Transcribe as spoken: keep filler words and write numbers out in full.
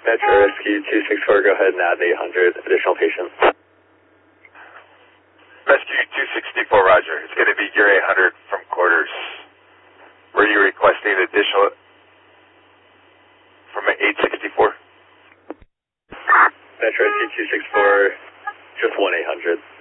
Metro Rescue two six four, go ahead and add eight hundred additional patients. Rescue two sixty-four, roger. It's going to be Gear eight hundred from quarters. Were you requesting additional from eight sixty-four? Metro Rescue two six four, just one eight hundred.